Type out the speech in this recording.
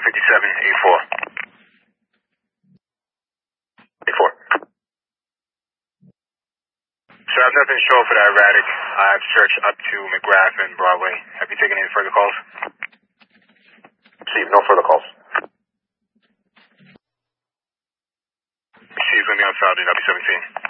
84. So I have nothing to show for that erratic. I've searched up to McGrath and Broadway. Have you taken any further calls? Chief, no further calls. Chief, let me on Saturday, W17.